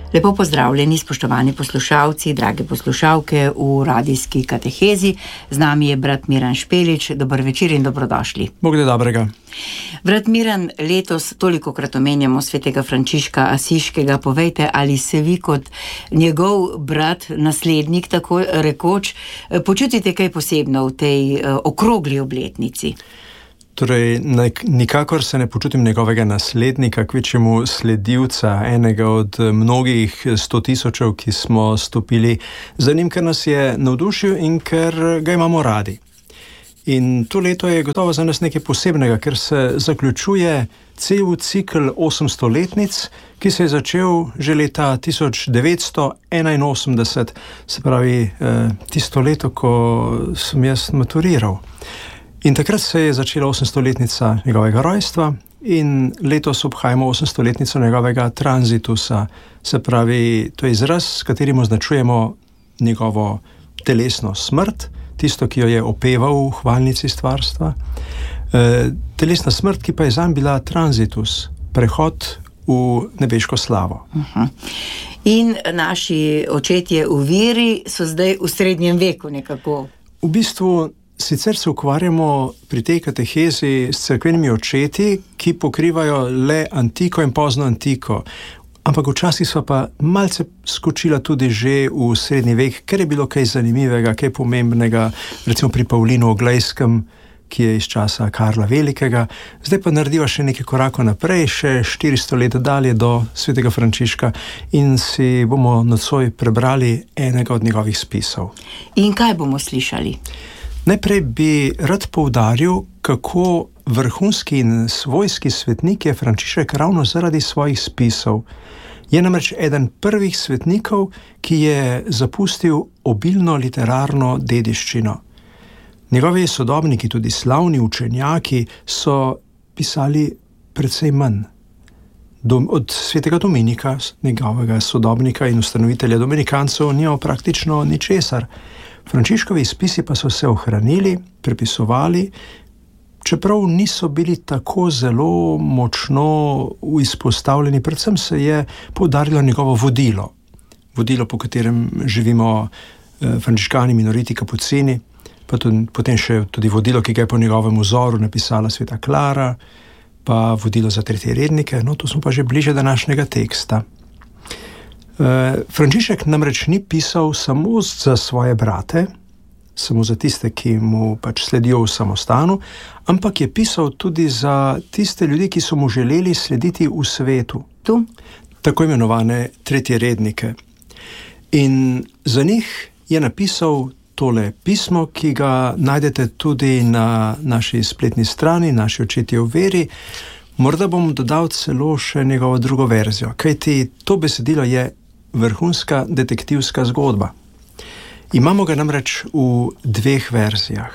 Lepo pozdravljeni, spoštovani poslušalci, drage poslušalke v radijski katehezi. Z nami je brat Miran Špelič. Dober večer in dobrodošli. Bog da dobrega. Brat Miran, letos tolikokrat omenjamo svetega Frančiška Asiškega. Povejte, ali se vi kot njegov brat, naslednik, tako rekoč, počutite kaj posebno v tej okrogli obletnici? Torej, nikakor se ne počutim njegovega naslednika, kvečjemu sledilca, enega od mnogih 100 000, ki smo stopili za njim, ker nas je navdušil in ker ga imamo radi. In to leto je gotovo za nas nekaj posebnega, ker se zaključuje cel cikl 800-letnic, ki se je začel že leta 1981, se pravi tisto leto, ko sem jaz maturiral. In takrat se je začela 800-letnica njegovega rojstva in letos obhajamo 800-letnico njegovega tranzitusa. Se pravi, to je izraz, s katerim označujemo njegovo telesno smrt, tisto, ki jo je opeval v hvalnici stvarstva. Telesna smrt, ki pa je zanj bila tranzitus, prehod v nebeško slavo. In naši očetje v veri so zdaj v srednjem veku nekako. V bistvu sicer se ukvarjamo pri tej katehezi s cerkvenimi očeti, ki pokrivajo le antiko in pozno antiko. Ampak včasih so pa malce skočila tudi že v srednji vek, ker je bilo kaj zanimivega, kaj pomembnega, recimo pri Pavlinu Oglejskem, ki je iz časa Karla Velikega. Zdaj pa narediva še nekaj korakov naprej, še 400 let dalje do svetega Frančiška in si bomo nocoj prebrali enega od njegovih spisov. In kaj bomo slišali? Najprej bi rad poudaril, kako vrhunski in svojski svetnik je Frančišek ravno zaradi svojih spisov. Je namreč eden prvih svetnikov, ki je zapustil obilno literarno dediščino. Njegovi sodobniki, tudi slavni učenjaki, so pisali precej manj. Od svetega Dominika, njegovega sodobnika in ustanovitelja dominikancev, ni praktično ničesar. Frančiškovi spisi pa so se ohranili, prepisovali, čeprav niso bili tako zelo močno izpostavljeni. Predvsem se je poudarilo njegovo vodilo. Vodilo, po katerem živimo frančiškani, minoriti, kapucini, pa potem še tudi vodilo, ki ga je po njegovem vzoru napisala sveta Klara, pa vodilo za tretje rednike. No, tu smo pa že bliže današnjega teksta. Frančišek namreč ni pisal samo za svoje brate, samo za tiste, ki mu pač sledijo v samostanu, ampak je pisal tudi za tiste ljudi, ki so mu želeli slediti v svetu. Tako imenovane tretje rednike. In za njih je napisal tole pismo, ki ga najdete tudi na naši spletni strani, naši očetje v veri. Morda bom dodal celo še njegovo drugo verzijo, kajti to besedilo je vrhunska detektivska zgodba. Imamo ga namreč v dveh verzijah.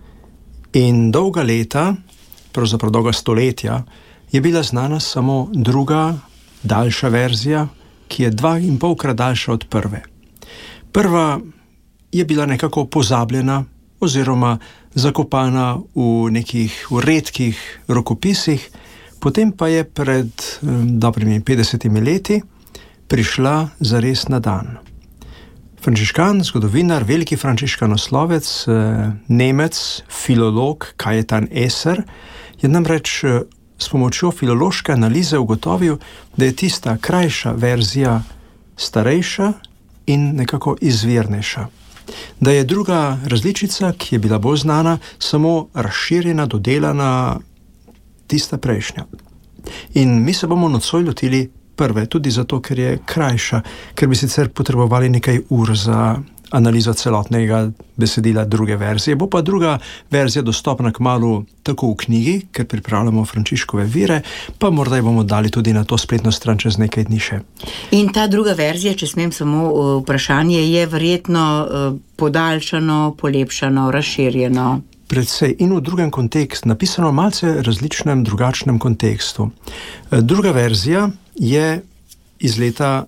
In dolga leta, pravzaprav dolga stoletja, je bila znana samo druga, daljša verzija, ki je 2,5-krat daljša od prve. Prva je bila nekako pozabljena oziroma zakopana v nekih redkih rokopisih, potem pa je pred dobrimi 50 leti prišla zares na dan. Frančiškan, zgodovinar, veliki frančiškanoslovec, Nemec, filolog Kajetan Eser je namreč s pomočjo filološke analize ugotovil, da je tista krajša verzija starejša in nekako izvirnejša. Da je druga različica, ki je bila bolj znana, samo razširjena, dodelana, tista prejšnja. In mi se bomo nocoj lotili prve, tudi zato, ker je krajša, ker bi sicer potrebovali nekaj ur za analizo celotnega besedila druge verzije. Bo pa druga verzija dostopna kmalu tako v knjigi, ker pripravljamo Frančiškove vire, pa morda jo bomo dali tudi na to spletno stran čez nekaj dni še. In ta druga verzija, če smem samo vprašanje, je verjetno podaljšano, polepšano, razširjeno. Predvsej in v drugem kontekstu, napisano v malce različnem, drugačnem kontekstu. Druga verzija je iz leta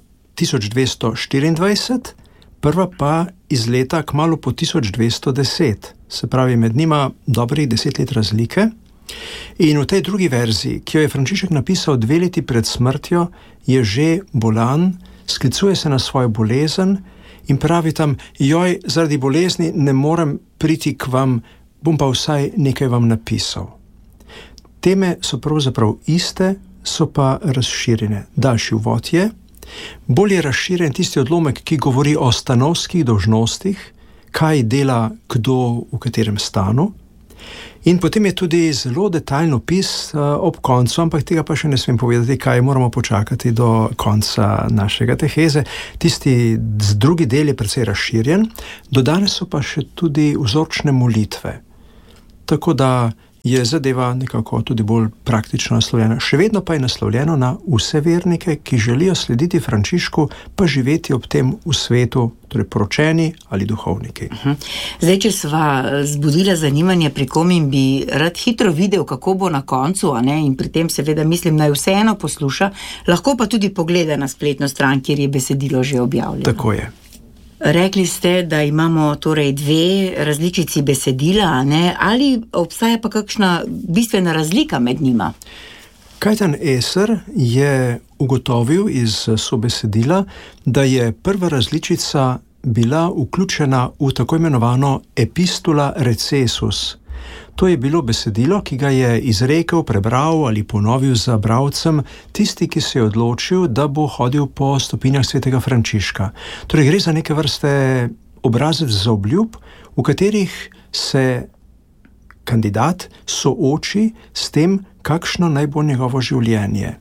1224, prva pa iz leta kmalu po 1210, se pravi med njima dobrih 10 let razlike. In v tej drugi verziji, ki jo je Frančišek napisal 2 leti pred smrtjo, je že bolan sklicuje se na svojo bolezen in pravi tam: joj, zaradi bolezni ne morem priti k vam, bom pa vsaj nekaj vam napisal. Teme so pravzaprav iste, so pa razširjene. Daljši uvod je, bolj je razširjen tisti odlomek, ki govori o stanovskih dolžnostih, kaj dela kdo v katerem stanu. In potem je tudi zelo detajlen opis ob koncu, ampak tega pa še ne smem povedati, kaj moramo počakati do konca našega teheze. Tisti drugi del je precej razširjen, dodane so pa še tudi vzorčne molitve. Tako da je zadeva nekako tudi bolj praktično naslovljena. Še vedno pa je naslovljeno na vse vernike, ki želijo slediti Frančišku, pa živeti ob tem v svetu, torej poročeni ali duhovniki. Zdaj, če sva zbudila zanimanje pri kom in bi rad hitro videl, kako bo na koncu, a ne? In pri tem seveda mislim, naj vseeno posluša, lahko pa tudi pogleda na spletno stran, kjer je besedilo že objavljeno. Tako je. Rekli ste, da imamo torej 2 različici besedila, ne? Ali obstaja pa kakšna bistvena razlika med njima? Kajtan Eser je ugotovil iz sobesedila, da je prva različica bila vključena v tako imenovano epistula recesus. To je bilo besedilo, ki ga je izrekel, prebral ali ponovil za bralcem tisti, ki se je odločil, da bo hodil po stopinjah svetega Frančiška. Torej gre za neke vrste obrazec za obljub, v katerih se kandidat sooči s tem, kakšno naj bo njegovo življenje.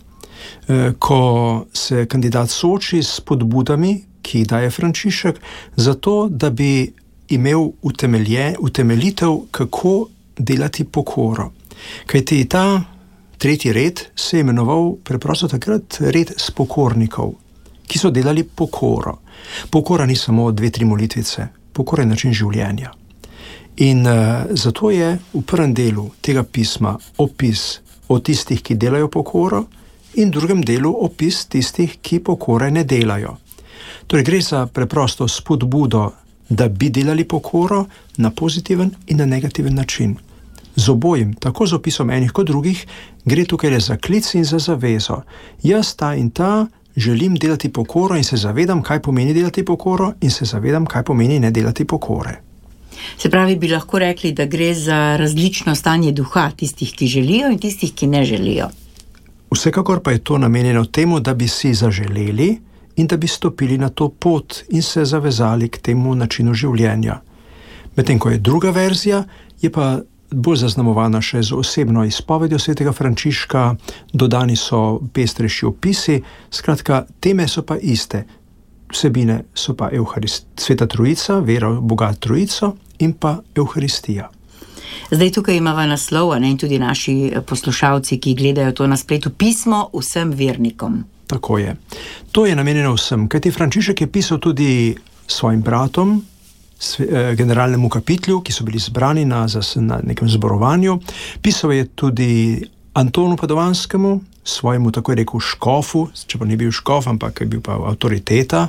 Ko se kandidat sooči s spodbudami, ki jih daje Frančišek, zato da bi imel utemeljitev, kako delati pokoro. Kajti ta 3. red se je imenoval preprosto takrat red spokornikov, ki so delali pokoro. Pokora ni samo 2-3 molitvice, pokora je način življenja. In zato je v prvem delu tega pisma opis o tistih, ki delajo pokoro, in v drugem delu opis tistih, ki pokore ne delajo. Torej gre za preprosto spodbudo, da bi delali pokoro na pozitiven in na negativen način. Z obojim, tako z opisom enih kot drugih, gre tukaj le za klic in za zavezo. Jaz ta in ta želim delati pokoro in se zavedam, kaj pomeni delati pokoro, in se zavedam, kaj pomeni ne delati pokore. Se pravi, bi lahko rekli, da gre za različno stanje duha tistih, ki želijo in tistih, ki ne želijo. Vsekakor pa je to namenjeno temu, da bi si zaželeli in da bi stopili na to pot in se zavezali k temu načinu življenja. Medtem ko je druga verzija, je pa bolj zaznamovana še z osebno izpovedjo svetega Frančiška, dodani so pestrejši opisi, skratka, teme so pa iste. Vsebine so pa Sveta Trojica, vera v Boga Trojico in pa Evharistija. Zdaj tukaj imava naslov, ne, in tudi naši poslušalci, ki gledajo to na spletu, pismo vsem vernikom. Tako je. To je namenjeno vsem, kajti Frančišek je pisal tudi svojim bratom, generalnemu kapitlju, ki so bili zbrani na nekem zborovanju. Pisal je tudi Antonu Padovanskemu, svojemu, tako je rekel, škofu, če pa ni bil škof, ampak je bil pa avtoriteta.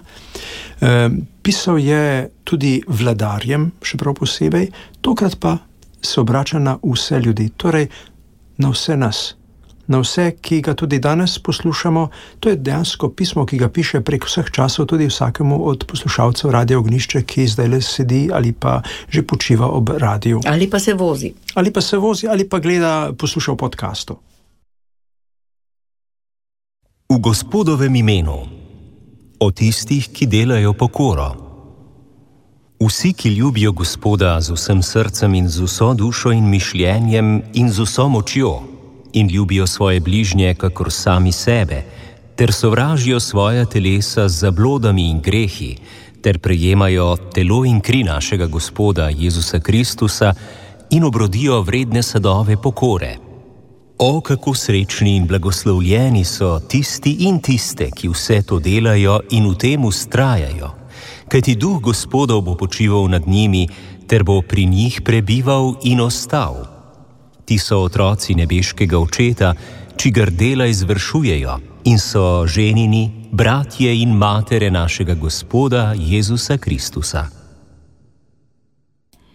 Pisal je tudi vladarjem, še prav posebej, tokrat pa se obrača na vse ljudi, torej na vse nas. Na vse, ki ga tudi danes poslušamo. To je dejansko pismo, ki ga piše prek vseh časov tudi vsakemu od poslušalcev Radia Ognjišče, ki zdaj le sedi ali pa že počiva ob radiju. Ali pa se vozi. Ali pa posluša v podcastu. V Gospodovem imenu, o tistih, ki delajo pokoro. Vsi, ki ljubijo Gospoda z vsem srcem in z vso dušo in mišljenjem in z vso močjo, in ljubijo svoje bližnje kakor sami sebe, ter sovražijo svoja telesa z zablodami in grehi, ter prejemajo telo in kri našega Gospoda Jezusa Kristusa in obrodijo vredne sadove pokore. O, kako srečni in blagoslovljeni so tisti in tiste, ki vse to delajo in v tem vztrajajo, kajti Duh Gospodov bo počival nad njimi, ter bo pri njih prebival in ostal. Ti so otroci nebeškega Očeta, čigar dela izvršujejo, in so ženini, bratje in matere našega Gospoda Jezusa Kristusa.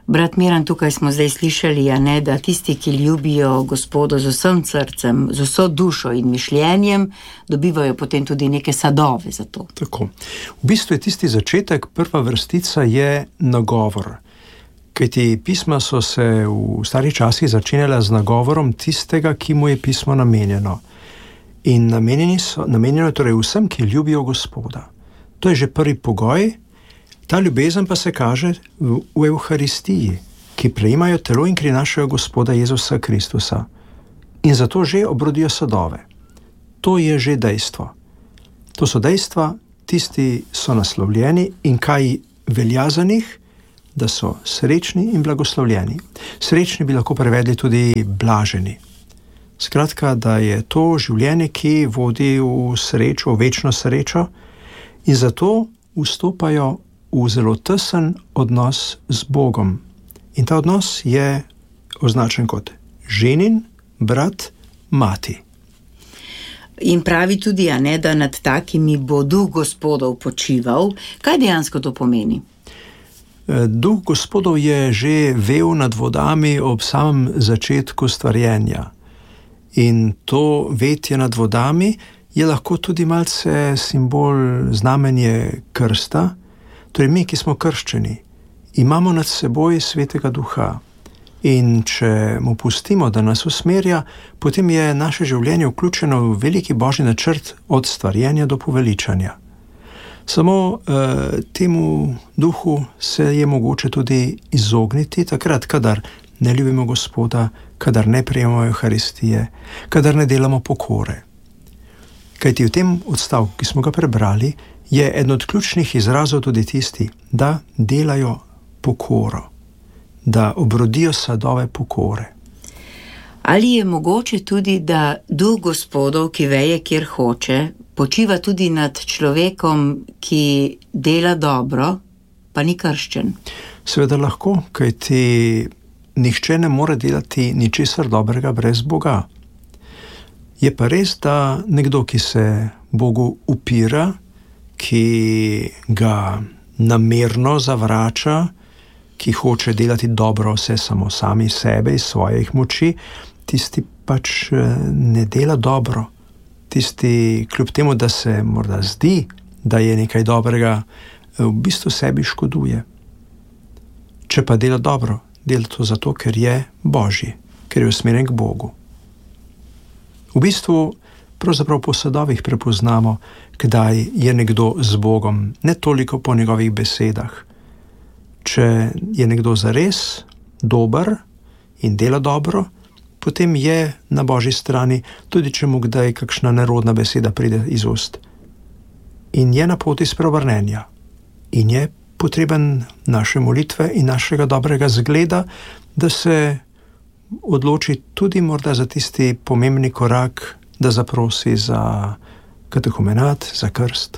Brat Miran, tukaj smo zdaj slišali, da tisti, ki ljubijo Gospoda z vsem srcem, z vso dušo in mišljenjem, dobivajo potem tudi neke sadove za to. Tako. V bistvu je tisti začetek, prva vrstica je nagovor. Kajti pisma so se v starih časih začenjala z nagovorom tistega, ki mu je pismo namenjeno. In namenjeno je torej vsem, ki ljubijo Gospoda. To je že prvi pogoj. Ta ljubezen pa se kaže v Evharistiji, ki prejemajo telo in kri našega Gospoda Jezusa Kristusa. In zato že obrodijo sadove. To je že dejstvo. To so dejstva, tisti so naslovljeni in kaj velja za njih, da so srečni in blagoslovljeni. Srečni bi lahko prevedli tudi blaženi. Skratka, da je to življenje, ki vodi v srečo, v večno srečo, in zato vstopajo v zelo tesen odnos z Bogom. In ta odnos je označen kot ženin, brat, mati. In pravi tudi, da nad takimi bo duh Gospodov počival. Kaj dejansko to pomeni? Duh Gospodov je že vel nad vodami ob samem začetku stvarjenja. In to vetje nad vodami je lahko tudi malce simbol, znamenje krsta. Torej mi, ki smo krščeni, imamo nad seboj Svetega Duha. In če mu pustimo, da nas usmerja, potem je naše življenje vključeno v veliki božji načrt od stvarjenja do poveličanja. Samo temu duhu se je mogoče tudi izogniti takrat, kadar ne ljubimo Gospoda, kadar ne prejemamo Evharistije, kadar ne delamo pokore. Kajti v tem odstavku, ki smo ga prebrali, je eden od ključnih izrazov tudi tisti, da delajo pokoro, da obrodijo sadove pokore. Ali je mogoče tudi, da duh Gospodov, ki veje, kjer hoče, počiva tudi nad človekom, ki dela dobro, pa ni krščen? Seveda lahko, kajti nihče ne more delati ničesar dobrega brez Boga. Je pa res, da nekdo, ki se Bogu upira, ki ga namerno zavrača, ki hoče delati dobro vse samo sami sebe iz svojih moči, tisti pač ne dela dobro. Tisti, kljub temu, da se morda zdi, da je nekaj dobrega, v bistvu sebi škoduje. Če pa dela dobro, dela to zato, ker je Božji, ker je usmerjen k Bogu. V bistvu pravzaprav po sadovih prepoznamo, kdaj je nekdo z Bogom, ne toliko po njegovih besedah. Če je nekdo zares dober in dela dobro, potem je na Božji strani, tudi če mu kdaj kakšna nerodna beseda pride iz ust. In je na poti spreobrnenja. In je potreben naše molitve in našega dobrega zgleda, da se odloči tudi morda za tisti pomembni korak, da zaprosi za katehumenat, za krst.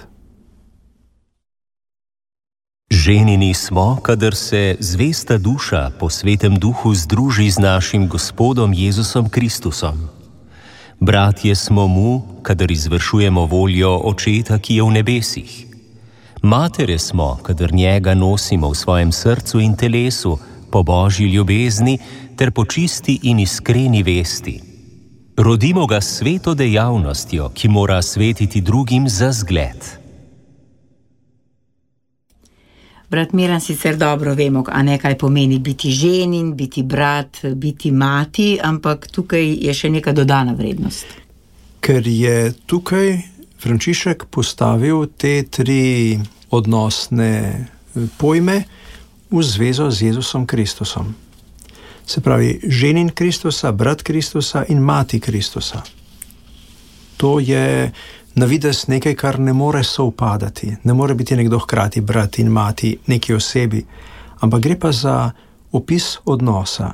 Ženini smo, kadar se zvesta duša po Svetem Duhu združi z našim Gospodom Jezusom Kristusom. Bratje smo mu, kadar izvršujemo voljo Očeta, ki je v nebesih. Matere smo, kadar njega nosimo v svojem srcu in telesu, po Božji ljubezni ter po čisti in iskreni vesti. Rodimo ga s sveto dejavnostjo, ki mora svetiti drugim za zgled. Brat Miran, sicer dobro vemo, kaj pomeni biti ženin, biti brat, biti mati, ampak tukaj je še neka dodana vrednost. Ker je tukaj Frančišek postavil te tri odnosne pojme v zvezo z Jezusom Kristusom. Se pravi, ženin Kristusa, brat Kristusa in mati Kristusa. To je na videz nekaj, kar ne more sovpadati. Ne more biti nekdo hkrati brat in mati neki osebi, ampak gre pa za opis odnosa.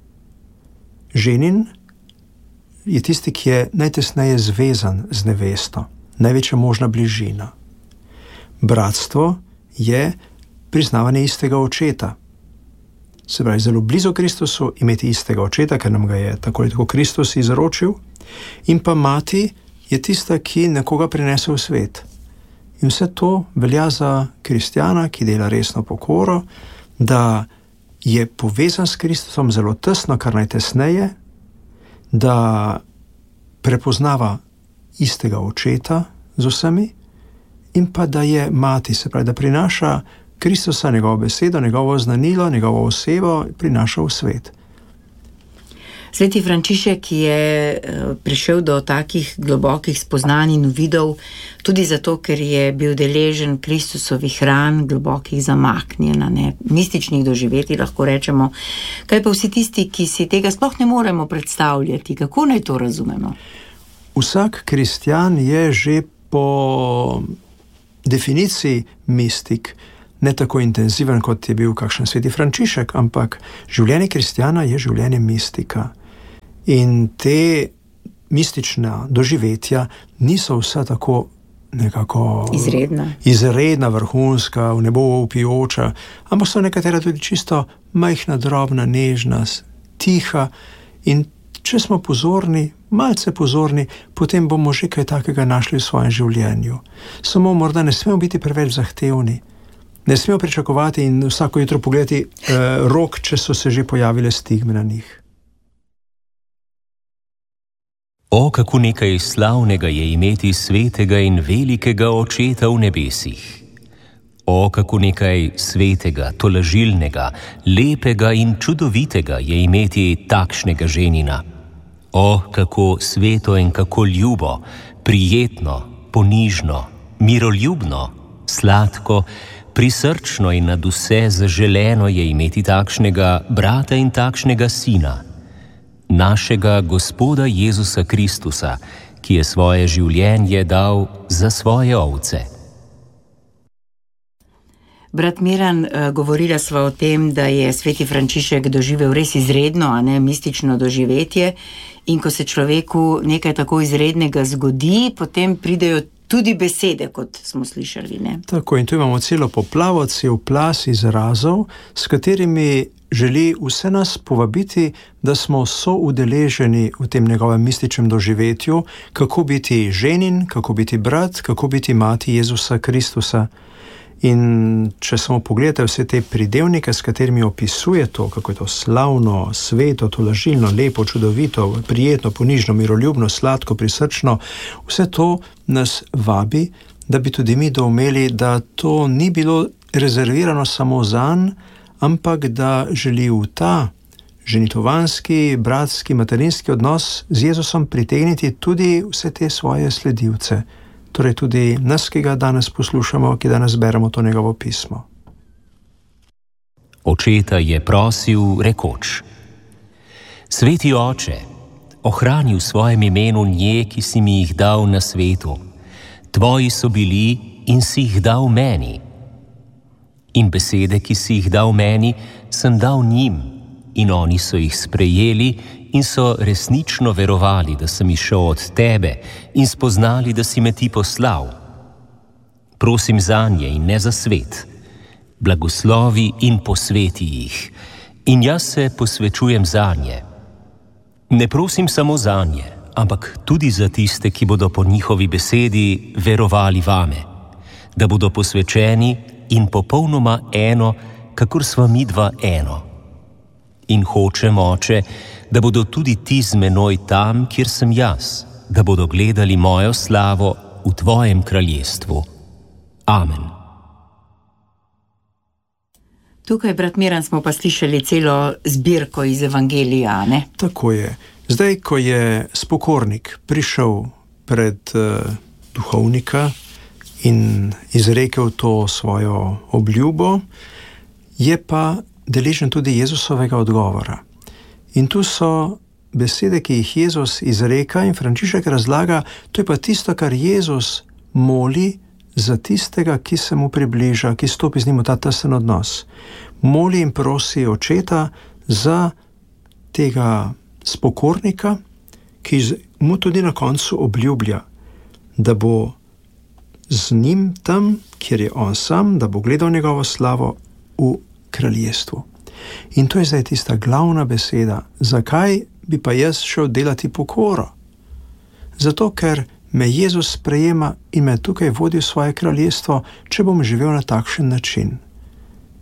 Ženin je tisti, ki je najtesneje zvezan z nevesto, največja možna bližina. Bratstvo je priznavanje istega očeta. Se pravi, zelo blizu Kristusu imeti istega očeta, ker nam ga je tako ali tako Kristus izročil, in pa mati je tista, ki nekoga prinese v svet. In vse to velja za kristjana, ki dela resno pokoro, da je povezan s Kristusom zelo tesno, kar najtesneje, da prepoznava istega očeta z vsemi in pa da je mati, se pravi, da prinaša Kristusa, njegovo besedo, njegovo znanilo, njegovo osebo, prinaša v svet. Sveti Frančišek je prišel do takih globokih spoznanj in uvidov tudi zato, ker je bil deležen Kristusovih ran, globokih zamaknjenj, mističnih doživetij, lahko rečemo. Kaj pa vsi tisti, ki si tega sploh ne moremo predstavljati, kako naj to razumemo? Vsak kristjan je že po definiciji mistik, ne tako intenziven, kot je bil kakšen sveti Frančišek, ampak življenje kristjana je življenje mistika. In te mistična doživetja niso vsa tako nekako izredna, vrhunska, v nebo vpijoča, ampak so nekatera tudi čisto majhna, drobna, nežna, tiha. In če smo pozorni, malce pozorni, potem bomo že kaj takega našli v svojem življenju. Samo morda ne smemo biti preveč zahtevni. Ne smemo pričakovati in vsako jutro pogledati rok, če so se že pojavile stigme na njih. O, kako nekaj slavnega je imeti svetega in velikega očeta v nebesih. O, kako nekaj svetega, tolažilnega, lepega in čudovitega je imeti takšnega ženina. O, kako sveto in kako ljubo, prijetno, ponižno, miroljubno, sladko, prisrčno in nadvse zaželeno je imeti takšnega brata in takšnega sina, našega Gospoda Jezusa Kristusa, ki je svoje življenje dal za svoje ovce. Brat Miran, govorila sva o tem, da je sveti Frančišek doživel res izredno, mistično doživetje, in ko se človeku nekaj tako izrednega zgodi, potem pridejo tudi besede, kot smo slišali, ne? Tako, in tu imamo celo poplavo, cel plas izrazov, s katerimi želi vse nas povabiti, da smo soudeleženi v tem njegovem mističnem doživetju, kako biti ženin, kako biti brat, kako biti mati Jezusa Kristusa. In če samo pogledate vse te pridevnike, s katerimi opisuje to, kako je to slavno, sveto, tolažilno, lepo, čudovito, prijetno, ponižno, miroljubno, sladko, prisrčno, vse to nas vabi, da bi tudi mi doumeli, da to ni bilo rezervirano samo zanj, ampak da želi v ta ženitovanski, bratski, materinski odnos z Jezusom pritegniti tudi vse te svoje sledilce. Torej tudi nas, ki ga danes poslušamo, ki danes beremo to njegovo pismo. Očeta je prosil, rekoč: Sveti oče, ohrani v svojem imenu nje, ki si mi jih dal na svetu. Tvoji so bili in si jih dal meni. In besede, ki si jih dal meni, sem dal njim, in oni so jih sprejeli in so resnično verovali, da sem izšel od tebe in spoznali, da si me ti poslal. Prosim zanje in ne za svet. Blagoslovi in posveti jih. In jaz se posvečujem zanje. Ne prosim samo zanje, ampak tudi za tiste, ki bodo po njihovi besedi verovali vame, da bodo posvečeni in popolnoma eno, kakor sva midva eno. In hočem, oče, da bodo tudi ti z menoj tam, kjer sem jaz, da bodo gledali mojo slavo v tvojem kraljestvu. Amen. Tukaj, brat Miran, smo pa slišali celo zbirko iz Evangelija, ne? Tako je. Zdaj, ko je spokornik prišel pred duhovnika in izrekel to svojo obljubo, je pa deležen tudi Jezusovega odgovora. In tu so besede, ki jih Jezus izreka in Frančišek razlaga, to je pa tisto, kar Jezus moli za tistega, ki se mu približa, ki stopi z njim v ta tesen odnos. Moli in prosi očeta za tega spokornika, ki mu tudi na koncu obljublja, da bo z njim tam, kjer je on sam, da bo gledal njegovo slavo v kraljestvu. In to je zdaj tista glavna beseda. Zakaj bi pa jaz šel delati pokoro? Zato, ker me Jezus sprejema in me tukaj vodi v svoje kraljestvo, če bom živel na takšen način.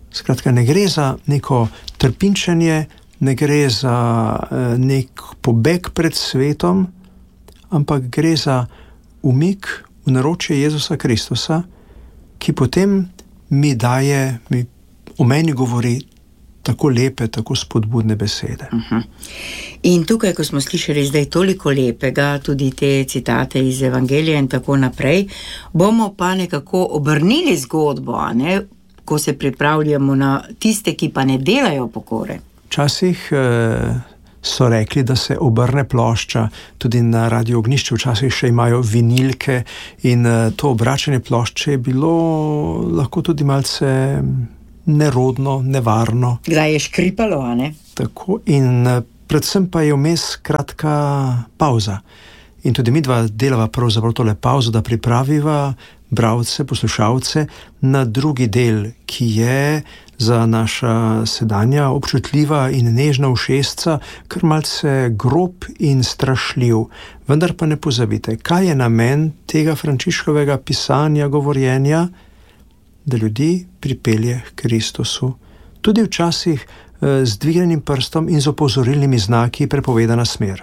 Skratka, ne gre za neko trpinčenje, ne gre za nek pobeg pred svetom, ampak gre za umik v naročje Jezusa Kristusa, ki potem mi o meni govori tako lepe, tako spodbudne besede. In tukaj, ko smo slišali zdaj toliko lepega, tudi te citate iz Evangelija in tako naprej, bomo pa nekako obrnili zgodbo, ne? Ko se pripravljamo na tiste, ki pa ne delajo pokore. Včasih so rekli, da se obrne plošča, tudi na Radio Ognjišče včasih še imajo vinilke in to obračanje plošče je bilo lahko tudi malce nerodno, nevarno. Kdaj je škripalo, a ne? Tako, in predvsem pa je vmes kratka pauza. In tudi mi dva delava pravzaprav tole pauzo, da pripraviva bralce, poslušalce na drugi del, ki je za naša sedanja občutljiva in nežna ušesca kar malce grob in strašljiv. Vendar pa ne pozabite, kaj je namen tega Frančiškovega pisanja, govorjenja? Da ljudi pripelje k Kristusu. Tudi včasih z dvignjenim prstom in z opozorilnimi znaki prepovedana smer.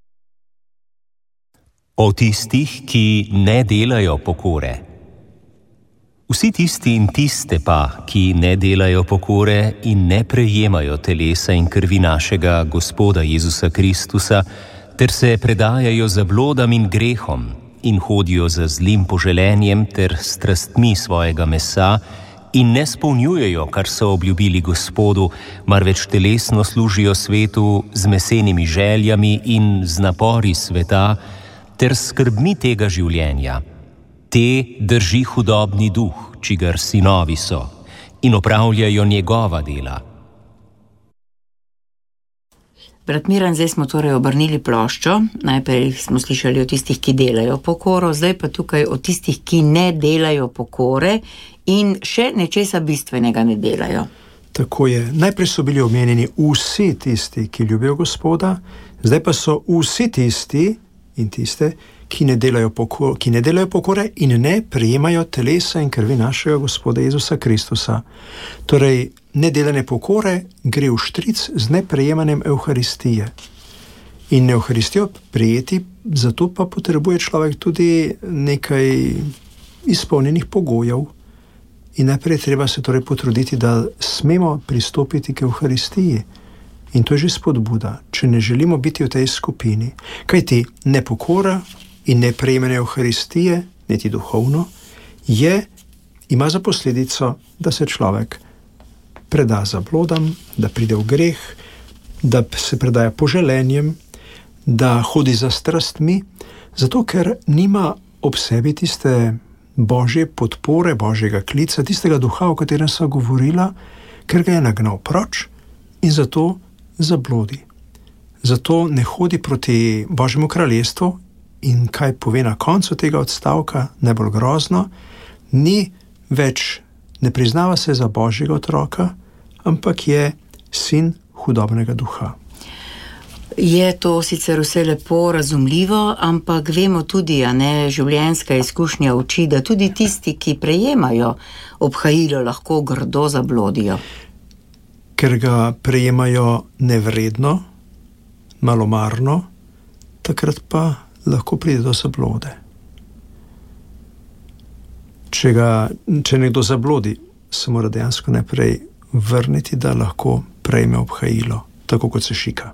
O tistih, ki ne delajo pokore. Vsi tisti in tiste pa, ki ne delajo pokore in ne prejemajo telesa in krvi našega Gospoda Jezusa Kristusa, ter se predajajo zablodam in grehom in hodijo za zlim poželenjem ter strastmi svojega mesa in ne spolnjujejo, kar so obljubili Gospodu, marveč telesno služijo svetu z mesenimi željami in z napori sveta ter skrbmi tega življenja. Te drži hudobni duh, čigar sinovi so, in opravljajo njegova dela. Brat Miran, zdaj smo torej obrnili ploščo. Najprej smo slišali o tistih, ki delajo pokoro, zdaj pa tukaj o tistih, ki ne delajo pokore in še nečesa bistvenega ne delajo. Tako je. Najprej so bili omenjeni vsi tisti, ki ljubijo Gospoda, zdaj pa so vsi tisti in tiste, ki ne delajo pokore in ne prejemajo telesa in krvi našega Gospoda Jezusa Kristusa. Torej, nedelanje pokore gre v štric z neprejemanjem Evharistije. In Evharistijo prejeti, zato pa potrebuje človek tudi nekaj izpolnjenih pogojev. In najprej treba se torej potruditi, da smemo pristopiti k Evharistiji. In to je že spodbuda, če ne želimo biti v tej skupini. Kajti nepokora in neprejemanje Evharistije, niti duhovno, ima za posledico, da se človek preda zablodam, da pride v greh, da se predaja poželenjem, da hodi za strastmi, zato ker nima ob sebi tiste božje podpore, božjega klica, tistega duha, o katerem sva govorila, ker ga je nagnal proč in zato zablodi. Zato ne hodi proti Božjemu kraljestvu. In kaj pove na koncu tega odstavka, najbolj grozno, ne priznava se za Božjega otroka, ampak je sin hudobnega duha. Je to sicer vse lepo razumljivo, ampak vemo tudi, življenjska izkušnja uči, da tudi tisti, ki prejemajo obhajilo, lahko grdo zablodijo. Ker ga prejemajo nevredno, malomarno, takrat pa lahko pride do zablode. Če nekdo zablodi, se mora dejansko najprej vrniti, da lahko prejme obhajilo, tako kot se šika.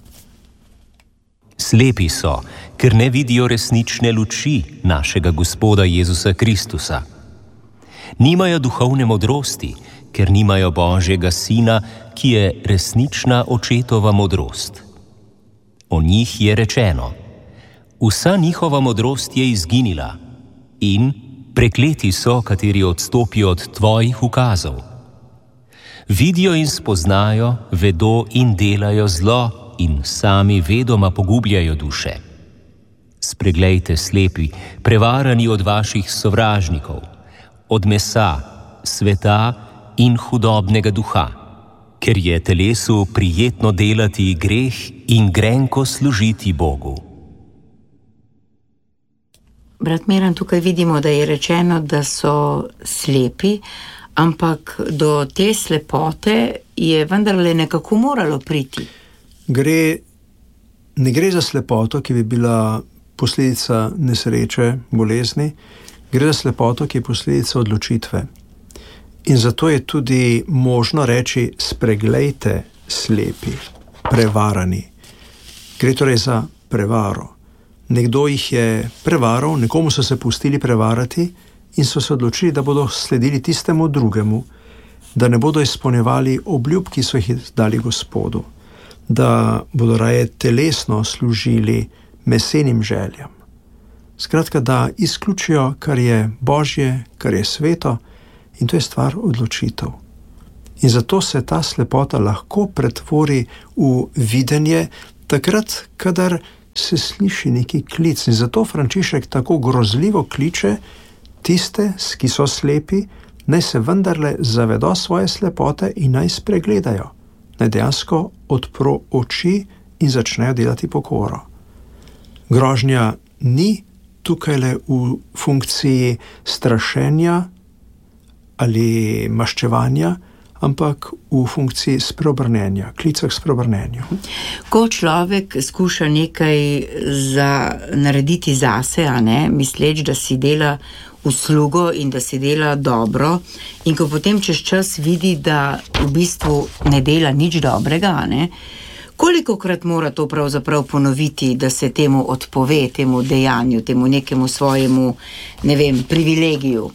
Slepi so, ker ne vidijo resnične luči našega Gospoda Jezusa Kristusa. Nimajo duhovne modrosti, ker nimajo Božjega Sina, ki je resnična očetova modrost. O njih je rečeno: vsa njihova modrost je izginila in prekleti so, kateri odstopijo od tvojih ukazov. Vidijo in spoznajo, vedo in delajo zlo in sami vedoma pogubljajo duše. Spreglejte, slepi, prevarani od vaših sovražnikov, od mesa, sveta in hudobnega duha, ker je telesu prijetno delati greh in grenko služiti Bogu. Brat Miran, tukaj vidimo, da je rečeno, da so slepi, ampak do te slepote je vendarle nekako moralo priti. Ne gre za slepoto, ki bi bila posledica nesreče, bolezni, gre za slepoto, ki je posledica odločitve. In zato je tudi možno reči, spreglejte slepi, prevarani. Gre torej za prevaro. Nekdo jih je prevaral, nekomu so se pustili prevarati in so se odločili, da bodo sledili tistemu drugemu, da ne bodo izpolnjevali obljub, ki so jih dali Gospodu, da bodo raje telesno služili mesenim željam. Skratka, da izključijo, kar je Božje, kar je sveto, in to je stvar odločitev. In zato se ta slepota lahko pretvori v videnje takrat, kadar se sliši neki klic. In zato Frančišek tako grozljivo kliče tiste, ki so slepi, naj se vendarle zavedo svoje slepote in naj spregledajo, naj dejansko odpro oči in začnejo delati pokoro. Grožnja ni tukaj le v funkciji strašenja ali maščevanja, ampak v funkciji spreobrnenja, klicah spreobrnenju. Ko človek skuša nekaj narediti zase, misleč, da si dela uslugo in da si dela dobro, in ko potem čez čas vidi, da v bistvu ne dela nič dobrega, kolikokrat mora to pravzaprav ponoviti, da se temu odpove, temu dejanju, temu nekemu svojemu, privilegiju?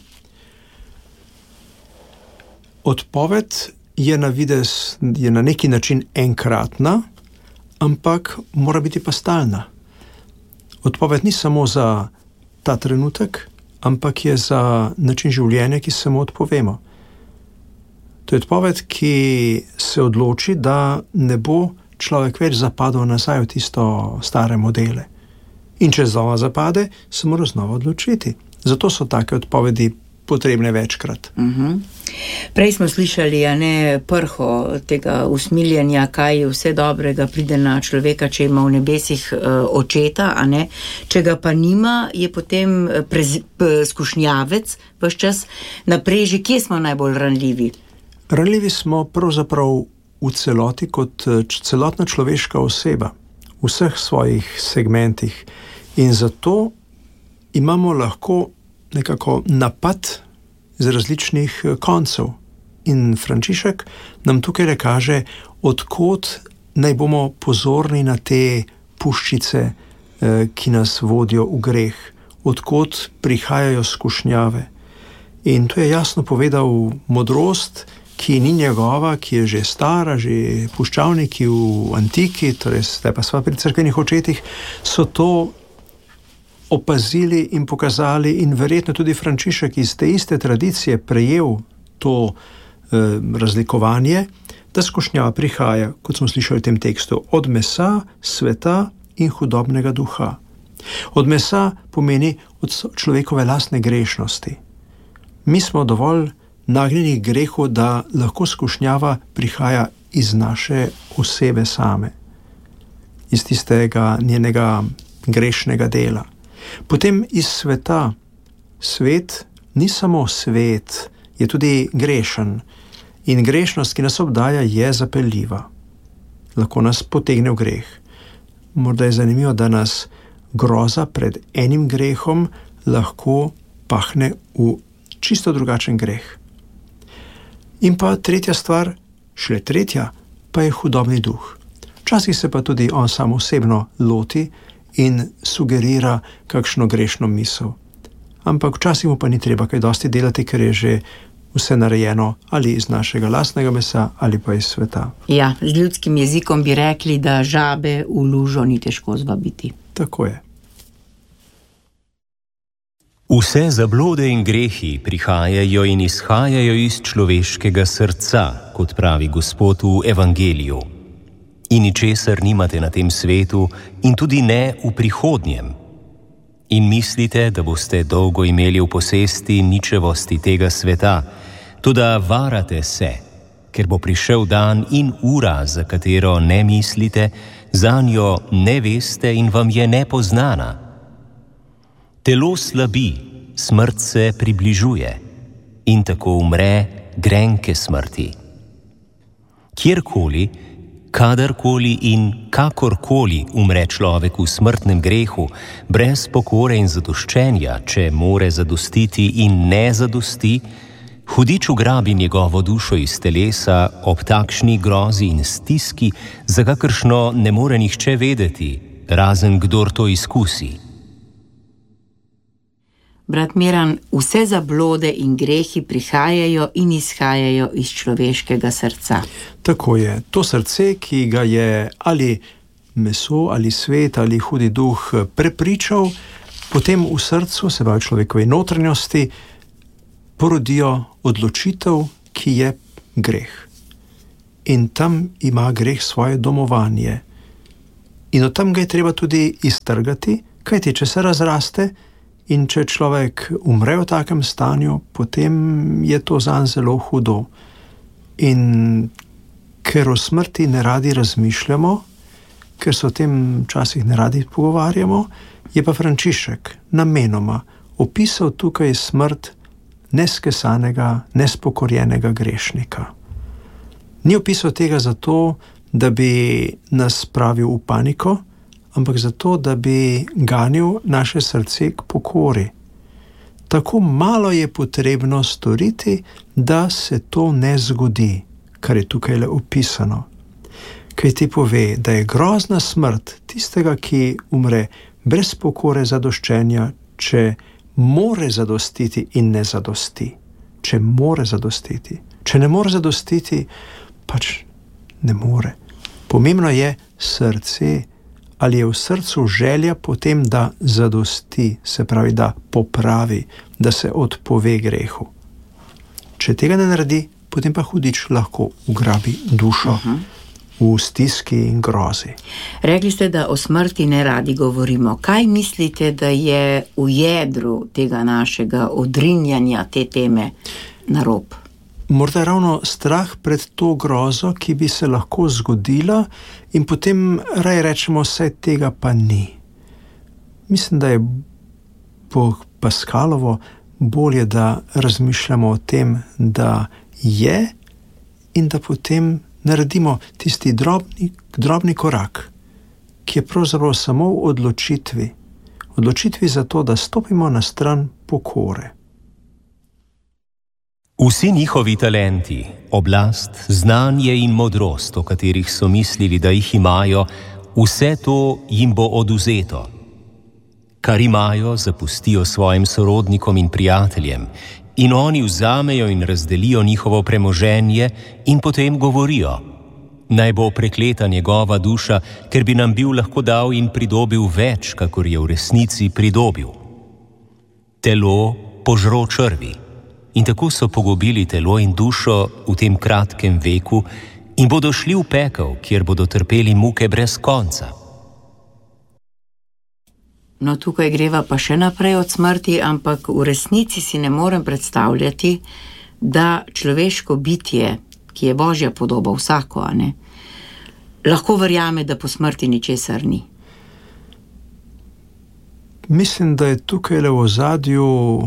Odpoved je na videz, je na neki način enkratna, ampak mora biti pa stalna. Odpoved ni samo za ta trenutek, ampak je za način življenja, ki se mu odpovemo. To je odpoved, ki se odloči, da ne bo človek več zapadal nazaj v tisto stare modele. In če znova zapade, se mora znova odločiti. Zato so take odpovedi potrebne večkrat. Prej smo slišali, prho tega usmiljenja, kaj vse dobrega pride na človeka, če ima v nebesih očeta, če ga pa nima, je potem skušnjavec ves čas na preži. Kje smo najbolj ranljivi? Ranljivi smo pravzaprav v celoti kot celotna človeška oseba, v vseh svojih segmentih. In zato imamo lahko nekako napad z različnih koncev. In Frančišek nam tukaj le kaže, odkot naj bomo pozorni na te puščice, ki nas vodijo v greh, odkot prihajajo skušnjave. In to je jasno povedal modrost, ki ni njegova, ki je že stara, že puščavniki v antiki, torej zdaj pa sva pri cerkvenih očetih, so to opazili in pokazali, in verjetno tudi Frančišek iz te iste tradicije prejel to razlikovanje, da skušnjava prihaja, kot smo slišali v tem tekstu, od mesa, sveta in hudobnega duha. Od mesa pomeni od človekove lastne grešnosti. Mi smo dovolj nagnjeni k grehu, da lahko skušnjava prihaja iz naše osebe same, iz tistega njenega grešnega dela. Potem iz sveta. Svet ni samo svet, je tudi grešen. In grešnost, ki nas obdaja, je zapeljiva. Lahko nas potegne v greh. Morda je zanimivo, da nas groza pred enim grehom lahko pahne v čisto drugačen greh. In pa tretja stvar, šele tretja, pa je hudobni duh. Včasih se pa tudi on sam osebno loti in sugerira kakšno grešno misel. Ampak včasih mu pa ni treba kaj dosti delati, ker je že vse narejeno ali iz našega lastnega mesa ali pa iz sveta. Ja, z ljudskim jezikom bi rekli, da žabe v lužo ni težko zvabiti. Tako je. Vse zablode in grehi prihajajo in izhajajo iz človeškega srca, kot pravi Gospod v Evangeliju. In ničesar nimate na tem svetu in tudi ne v prihodnjem. In mislite, da boste dolgo imeli v posesti ničevosti tega sveta, toda varate se, ker bo prišel dan in ura, za katero ne mislite, zanjo ne veste in vam je nepoznana. Telo slabi, smrt se približuje. in tako umre grenke smrti. Kjerkoli, kadarkoli in kakorkoli umre človek v smrtnem grehu, brez pokore in zadoščenja, če more zadostiti in ne zadosti, hudič ugrabi njegovo dušo iz telesa ob takšni grozi in stiski, za kakršno ne more nihče vedeti, razen kdor to izkusi. Brat Miran, vse zablode in grehi prihajajo in izhajajo iz človeškega srca. Tako je. To srce, ki ga je ali meso, ali svet, ali hudi duh prepričal, potem v srcu, se pravi človekovi notranjosti, porodijo odločitev, ki je greh. In tam ima greh svoje domovanje. In od tam ga je treba tudi iztrgati, kajti če se razraste in če človek umre v takem stanju, potem je to zanj zelo hudo. In ker o smrti ne radi razmišljamo, ker se o tem včasih ne radi pogovarjamo, je pa Frančišek namenoma opisal tukaj smrt neskesanega, nespokorjenega grešnika. Ni opisal tega zato, da bi nas spravil v paniko, ampak zato, da bi ganil naše srce k pokori. Tako malo je potrebno storiti, da se to ne zgodi, kar je tukaj le opisano. Kaj ti pove, da je grozna smrt tistega, ki umre brez pokore zadoščenja, če more zadostiti in ne zadosti. Če more zadostiti. Če ne more zadostiti, pač ne more. Pomembno je srce, ali je v srcu želja potem, da zadosti, se pravi, da popravi, da se odpove grehu. Če tega ne naredi, potem pa hudič lahko ugrabi dušo v stiski in grozi. Rekli ste, da o smrti ne radi govorimo. Kaj mislite, da je v jedru tega našega odrinjanja te teme na rob? Morda ravno strah pred to grozo, ki bi se lahko zgodila, in potem raje rečemo, saj tega pa ni. Mislim, da je po Paskalovo bolje, da razmišljamo o tem, da je, in da potem naredimo tisti drobni korak, ki je pravzaprav samo v odločitvi. Odločitvi za to, da stopimo na stran pokore. Vsi njihovi talenti, oblast, znanje in modrost, o katerih so mislili, da jih imajo, vse to jim bo oduzeto. Kar imajo, zapustijo svojim sorodnikom in prijateljem, in oni vzamejo in razdelijo njihovo premoženje in potem govorijo: naj bo prekleta njegova duša, ker bi nam bil lahko dal in pridobil več, kakor je v resnici pridobil. Telo požro črvi. In tako so pogubili telo in dušo v tem kratkem veku in bodo šli v pekel, kjer bodo trpeli muke brez konca. No, tukaj greva pa še naprej od smrti, ampak v resnici si ne morem predstavljati, da človeško bitje, ki je Božja podoba, vsako, lahko verjame, da po smrti ničesar ni. Mislim, da je tukaj le v ozadju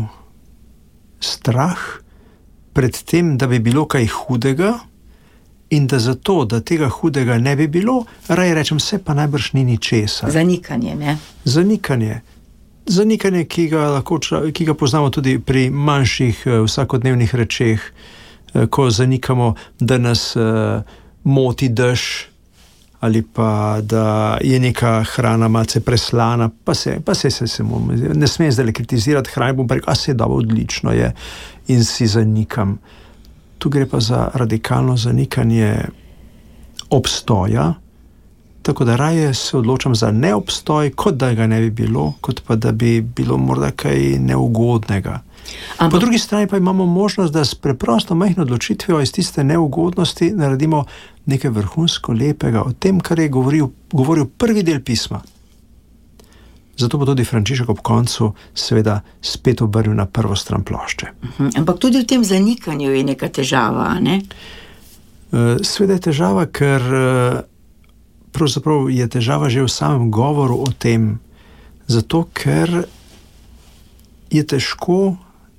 strah pred tem, da bi bilo kaj hudega, in da zato, da tega hudega ne bi bilo, raje rečem, se pa najbrž ni ničesar. Zanikanje, ne? Zanikanje, ki ga poznamo tudi pri manjših vsakodnevnih rečeh, ko zanikamo, da nas moti dež, ali pa da je neka hrana malce preslana, pa se ne smem zdaj kritizirati hrane, bom pa rekel, se je dobro, odlično je, in si zanikam. Tu gre pa za radikalno zanikanje obstoja, tako da raje se odločam za neobstoj, kot da ga ne bi bilo, kot pa da bi bilo morda kaj neugodnega. Po drugi strani pa imamo možnost, da s preprosto majhno odločitvijo iz tiste neugodnosti naredimo nekaj vrhunsko lepega o tem, kar je govoril prvi del pisma. Zato bo tudi Frančišek ob koncu seveda spet obrnil na prvo stran plošče. Ampak tudi v tem zanikanju je neka težava, ne? Seveda je težava, ker pravzaprav je težava že v samem govoru o tem, zato ker je težko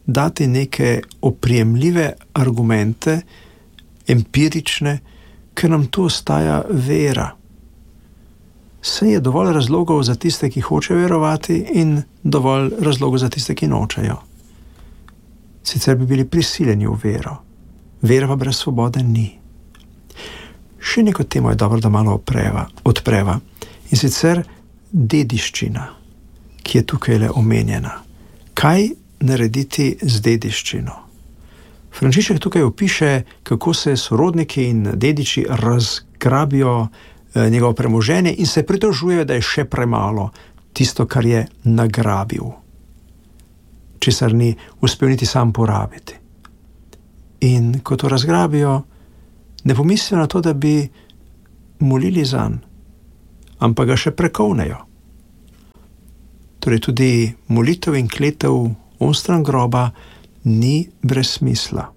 dati neke oprijemljive argumente, empirične, ker nam tu ostaja vera. Saj je dovolj razlogov za tiste, ki hočejo verovati, in dovolj razlogov za tiste, ki nočejo. Sicer bi bili prisiljeni v vero. Vera pa brez svobode ni. Še neko temo je dobro, da malo odpreva. In sicer dediščina, ki je tukaj le omenjena. Kaj narediti z dediščino? Frančišek tukaj opiše, kako se sorodniki in dediči razgrabijo njegovo premoženje in se pritožujejo, da je še premalo tisto, kar je nagrabil, česar ni uspel niti sam porabiti. In ko to razgrabijo, ne pomislijo na to, da bi molili zanj, ampak ga še prekovnejo. Torej tudi molitev in kletev onstran groba ni brez smisla.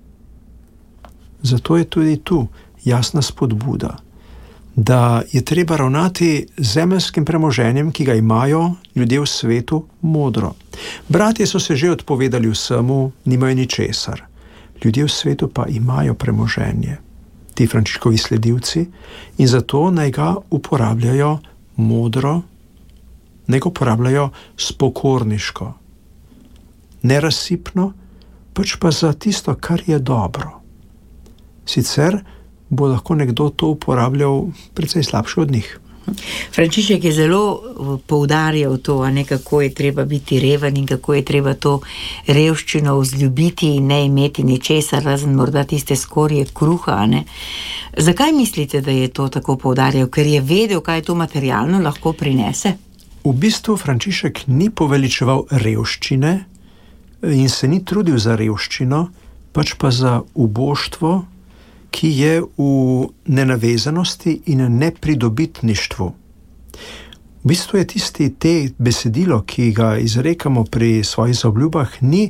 Zato je tudi tu jasna spodbuda, da je treba ravnati z zemeljskim premoženjem, ki ga imajo ljudje v svetu, modro. Bratje so se že odpovedali vsemu, nimajo ničesar. Ljudje v svetu pa imajo premoženje, ti Frančiškovi sledilci, in zato naj ga uporabljajo modro, naj ga uporabljajo spokorniško, nerazsipno, pač pa za tisto, kar je dobro. Sicer bo lahko nekdo to uporabljal precej slabše od njih. Frančišek je zelo poudarjal to, kako je treba biti reven in kako je treba to revščino vzljubiti in ne imeti ničesar, razen morda tiste skorje kruha. Zakaj mislite, da je to tako poudarjal? Ker je vedel, kaj to materialno lahko prinese? V bistvu Frančišek ni poveličeval revščine in se ni trudil za revščino, pač pa za uboštvo, ki je v nenavezanosti in nepridobitništvu. V bistvu je te besedilo, ki ga izrekamo pri svojih zaobljubah, ni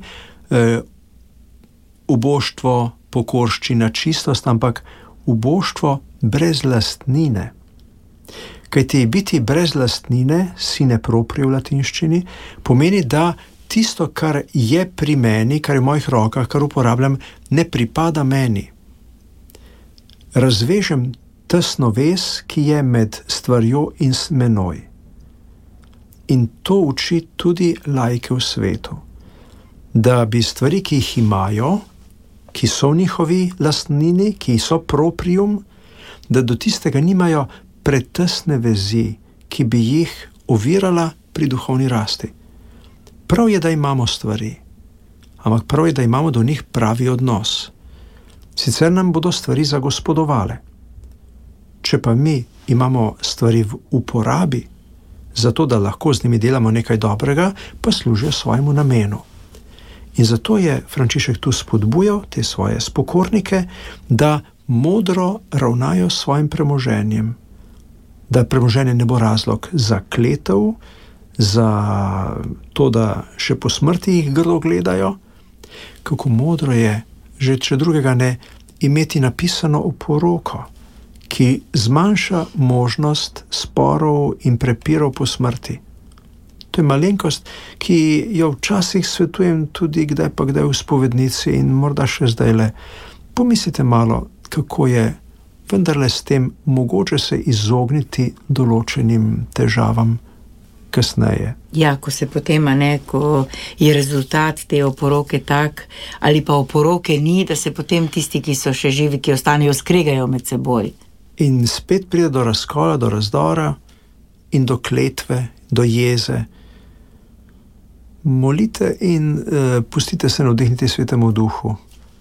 uboštvo, pokorščina, čistost, ampak uboštvo brez lastnine. Kajti biti brez lastnine, sine proprio v latinščini, pomeni, da tisto, kar je pri meni, kar je v mojih rokah, kar uporabljam, ne pripada meni. Razvežem tesno vez, ki je med stvarjo in menoj. In to uči tudi laike v svetu. Da bi stvari, ki jih imajo, ki so v njihovi lastnini, ki so proprium, da do tistega nimajo pretesne vezi, ki bi jih ovirala pri duhovni rasti. Prav je, da imamo stvari, ampak prav je, da imamo do njih pravi odnos. Sicer nam bodo stvari zagospodovale. Če pa mi imamo stvari v uporabi, zato da lahko z njimi delamo nekaj dobrega, pa služijo svojemu namenu. In zato je Frančišek tu spodbujal te svoje spokornike, da modro ravnajo s svojim premoženjem. Da premoženje ne bo razlog za kletev, za to, da še po smrti jih grdo gledajo. Kako modro je, že če drugega ne, imeti napisano oporoko, ki zmanjša možnost sporov in prepirov po smrti. To je malenkost, ki jo včasih svetujem tudi kdaj pa kdaj v spovednici in morda še zdajle. Pomislite malo, kako je vendarle s tem mogoče se izogniti določenim težavam kasneje. Ja, ko se potem, ko je rezultat te oporoke tak, ali pa oporoke ni, da se potem tisti, ki so še živi, ki ostanejo, skregajo med seboj. In spet pride do razkola, do razdora in do kletve, do jeze. Molite in pustite se navdihniti Svetemu Duhu.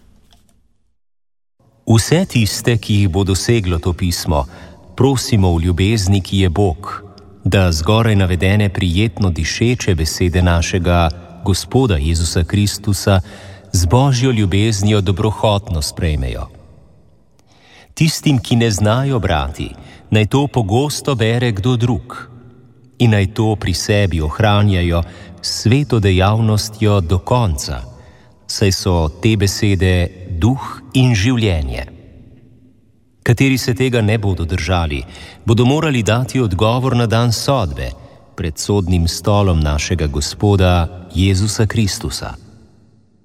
Vse tiste, ki jih bo doseglo to pismo, prosimo v ljubezni, ki je Bog, da zgoraj navedene prijetno dišeče besede našega Gospoda Jezusa Kristusa z Božjo ljubeznijo dobrohotno sprejmejo. Tistim, ki ne znajo brati, naj to pogosto bere kdo drug in naj to pri sebi ohranjajo s sveto dejavnostjo do konca, saj so te besede duh in življenje. Kateri se tega ne bodo držali, bodo morali dati odgovor na dan sodbe pred sodnim stolom našega Gospoda Jezusa Kristusa.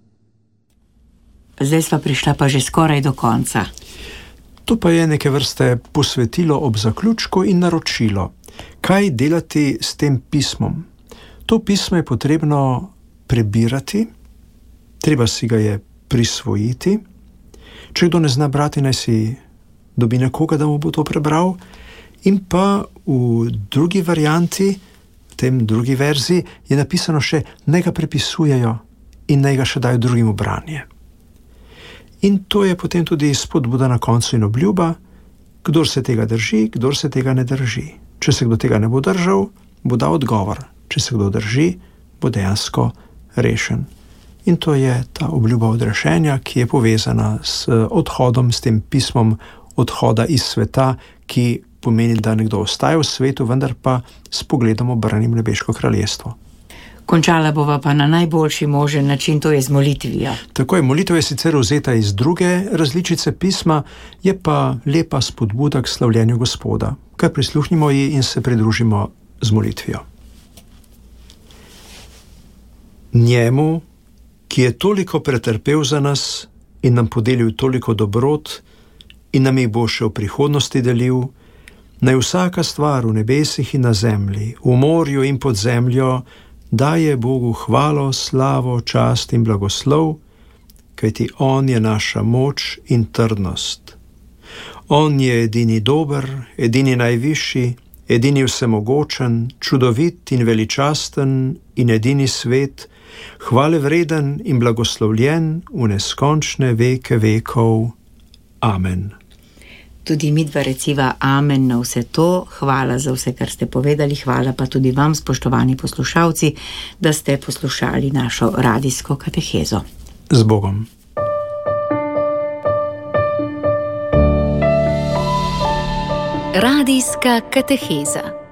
zdaj sva prišla pa že skoraj do konca. To pa je neke vrste posvetilo ob zaključku in naročilo. Kaj delati s tem pismom? To pismo je potrebno prebirati, treba si ga je prisvojiti. Če kdo ne zna brati, naj si dobi nekoga, da mu bo to prebral. In pa v drugi varianti, v tem drugi verziji, je napisano še, naj ga prepisujejo in naj ga še dajo drugim v branje. In to je potem tudi spodbuda na koncu in obljuba, kdor se tega drži, kdor se tega ne drži. Če se kdo tega ne bo držal, bo dal odgovor. Če se kdo drži, bo dejansko rešen. In to je ta obljuba odrešenja, ki je povezana s odhodom, s tem pismom odhoda iz sveta, ki pomeni, da nekdo ostaja v svetu, vendar pa s pogledom obrnem nebeško kraljestvo. Končala bova pa na najboljši možen način, to je z molitvijo. Tako je, molitev je sicer vzeta iz druge različice pisma, je pa lepa spodbuda k slavljenju Gospoda. Kar prisluhnimo ji in se pridružimo z molitvijo. Njemu, ki je toliko pretrpel za nas in nam podelil toliko dobrot in nam jih bo še v prihodnosti delil, naj vsaka stvar v nebesih in na zemlji, v morju in pod zemljo, daje Bogu hvalo, slavo, čast in blagoslov, kajti On je naša moč in trdnost. On je edini dober, edini najvišji, edini vsemogočen, čudovit in veličasten in edini svet, hvale vreden in blagoslovljen v neskončne veke vekov. Amen. Tudi midva reciva amen na vse to. Hvala za vse, kar ste povedali. Hvala pa tudi vam, spoštovani poslušalci, da ste poslušali našo radijsko katehezo. Z Bogom. Radijska kateheza.